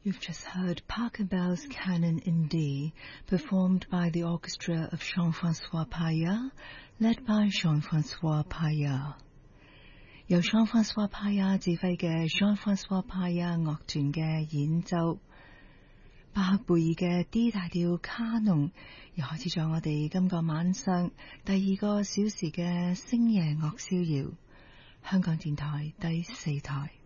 You've just heard Pachelbel's Canon in D, performed by the orchestra of Jean-François Paya, led by Jean-François Paya. 由 Jean-François Paya 指揮嘅 Jean-François Paya 樂團嘅演奏，巴克貝爾嘅 D 大調卡農，又開始咗我哋今個晚上第2個小時嘅星夜樂逍遙，香港電台第4台。